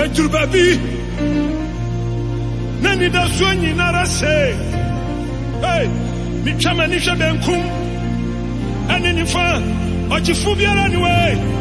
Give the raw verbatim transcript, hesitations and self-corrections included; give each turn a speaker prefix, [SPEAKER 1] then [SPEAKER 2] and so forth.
[SPEAKER 1] eduru baby na ni da so nyinara se hey mi twama ni hwe benkum ani ni fa ojifu biara ni we